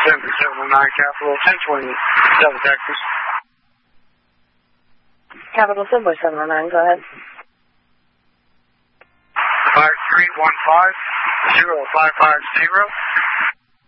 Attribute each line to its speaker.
Speaker 1: Denver 709 Capital 1020 Delta Texas.
Speaker 2: Capital Subway 709, go ahead.
Speaker 1: 5315-0550.